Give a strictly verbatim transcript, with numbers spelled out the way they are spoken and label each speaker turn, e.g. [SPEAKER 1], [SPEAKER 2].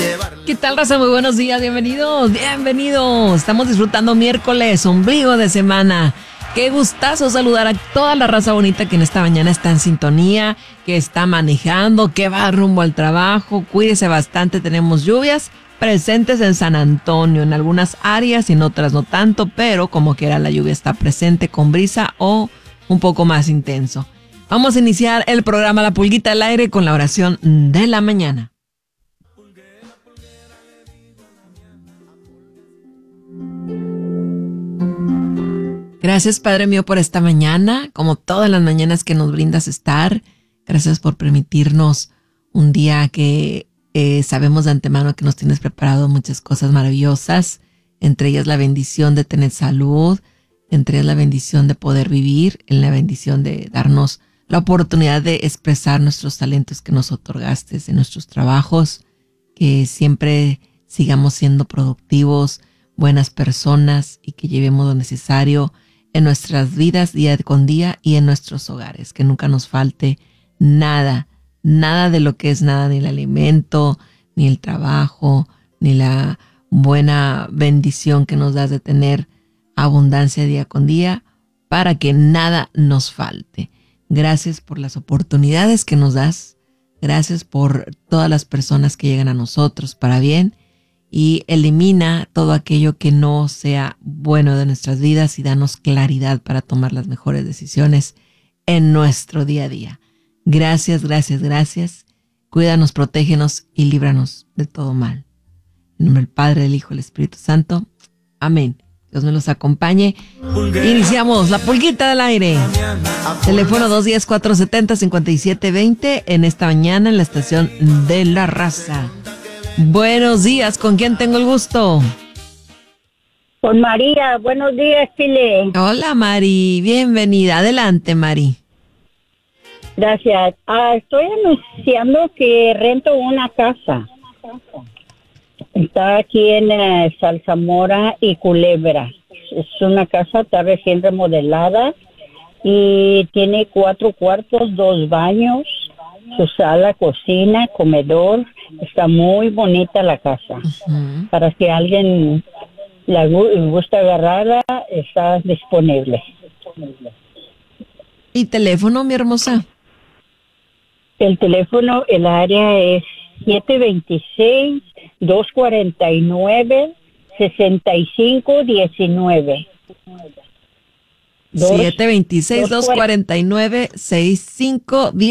[SPEAKER 1] ¿Qué tal, raza? Muy buenos días, bienvenidos, bienvenidos. Estamos disfrutando miércoles, ombligo de semana. Qué gustazo saludar a toda la raza bonita que en esta mañana está en sintonía, que está manejando, que va rumbo al trabajo. Cuídese bastante, tenemos lluvias presentes en San Antonio, en algunas áreas y en otras no tanto, pero como quiera la lluvia está presente con brisa o un poco más intenso. Vamos a iniciar el programa La Pulguita al Aire con la oración de la mañana. Gracias, Padre mío, por esta mañana, como todas las mañanas que nos brindas estar. Gracias por permitirnos un día que eh, sabemos de antemano que nos tienes preparado muchas cosas maravillosas, entre ellas la bendición de tener salud, entre ellas la bendición de poder vivir, en la bendición de darnos la oportunidad de expresar nuestros talentos que nos otorgaste en nuestros trabajos, que siempre sigamos siendo productivos, buenas personas y que llevemos lo necesario en nuestras vidas día con día y en nuestros hogares, que nunca nos falte nada, nada de lo que es nada, ni el alimento, ni el trabajo, ni la buena bendición que nos das de tener abundancia día con día, para que nada nos falte. Gracias por las oportunidades que nos das, gracias por todas las personas que llegan a nosotros para bien, y elimina todo aquello que no sea bueno de nuestras vidas y danos claridad para tomar las mejores decisiones en nuestro día a día. Gracias, gracias, gracias. Cuídanos, protégenos y líbranos de todo mal. En nombre del Padre, del Hijo y del Espíritu Santo. Amén. Dios me los acompañe. Iniciamos La Pulguita del Aire. Teléfono dos uno cero, cuatro siete cero, cinco siete dos cero en esta mañana en la estación de La Raza. Buenos días, ¿con quién tengo el gusto?
[SPEAKER 2] Con María, buenos días, Chile.
[SPEAKER 1] Hola, Mari, bienvenida. Adelante, Mari.
[SPEAKER 2] Gracias. Ah, estoy anunciando que rento una casa. Está aquí en eh, Salzamora y Culebra. Es una casa, está recién remodelada y tiene cuatro cuartos, dos baños, su sala, cocina, comedor. Está muy bonita la casa. Uh-huh. Para si alguien le gusta agarrarla, está disponible.
[SPEAKER 1] ¿Y teléfono, mi hermosa?
[SPEAKER 2] El teléfono, el área es siete dos seis, dos cuatro nueve, seis cinco uno nueve.
[SPEAKER 1] siete dos seis, dos cuatro nueve, seis cinco uno nueve.